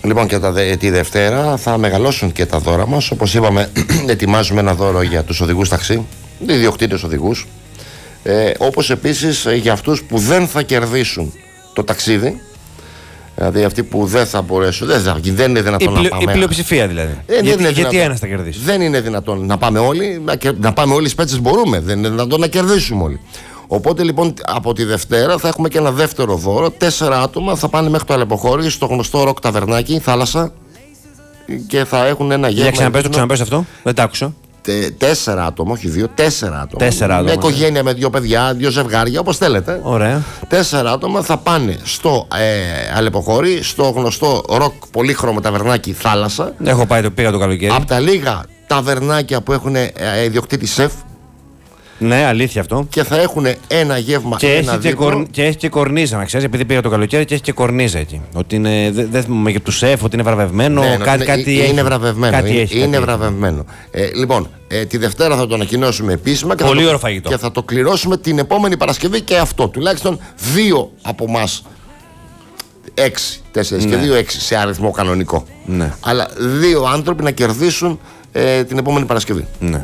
Λοιπόν, και τη Δευτέρα θα μεγαλώσουν και τα δώρα μας. Όπως είπαμε, ετοιμάζουμε ένα δώρο για τους οδηγούς ταξί, ιδιοκτήτες οδηγούς. Όπως επίσης για αυτούς που δεν θα κερδίσουν το ταξίδι. Δηλαδή αυτοί που δεν θα μπορέσουν, δεν είναι δυνατόν να πάμε. Η πλειοψηφία δηλαδή. Γιατί ένας θα κερδίσει. Δεν είναι δυνατόν να πάμε όλοι, να πάμε όλοι σπέτσες μπορούμε. Δεν είναι δυνατόν να κερδίσουμε όλοι. Οπότε λοιπόν από τη Δευτέρα θα έχουμε και ένα δεύτερο δώρο. 4 άτομα θα πάνε μέχρι το Αλεποχώρι, στο γνωστό ροκ ταβερνάκι, θάλασσα, και θα έχουν ένα γεύμα. Για ξαναπες αυτό, δεν τ' άκουσα. 4 άτομα, όχι 2, 4 άτομα. Μια οικογένεια με 2 παιδιά, 2 ζευγάρια, όπως θέλετε. Ωραία. 4 άτομα θα πάνε στο Αλεποχώρι, στο γνωστό ροκ πολύχρωμο ταβερνάκι, θάλασσα. Έχω πάει, πήγα το καλοκαίρι. Από τα λίγα ταβερνάκια που έχουν ιδιοκτήτη σεφ. Ναι, αλήθεια αυτό. Και θα έχουν ένα γεύμα, και ένα δίπλο. Και έχει και κορνίζα, να ξέρεις, επειδή πήγα το καλοκαίρι και έχει και κορνίζα εκεί. Ότι είναι, δεν θυμάμαι για του σεφ, ότι είναι βραβευμένο. Ναι, κάτι είναι βραβευμένο. Είναι βραβευμένο. Λοιπόν, τη Δευτέρα θα το ανακοινώσουμε επίσημα. Και πολύ ωραίο φαγητό. Και θα το κληρώσουμε την επόμενη Παρασκευή και αυτό. Τουλάχιστον 2 από εμάς. 6, 4 και 2, 6 σε αριθμό κανονικό. Ναι. Αλλά 2 άνθρωποι να κερδίσουν την επόμενη Παρασκευή. Ναι.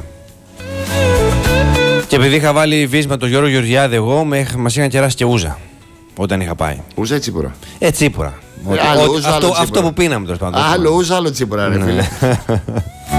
Και επειδή είχα βάλει βίσμα τον Γιώργο Γεωργιάδη, μας είχαν κεράσει και ούζα όταν είχα πάει. Ούζα ή τσίπουρα? Τσίπουρα. Αυτό που πίναμε τέλος πάντων. Άλλο ούζα, άλλο τσίπουρα, ρε φίλε.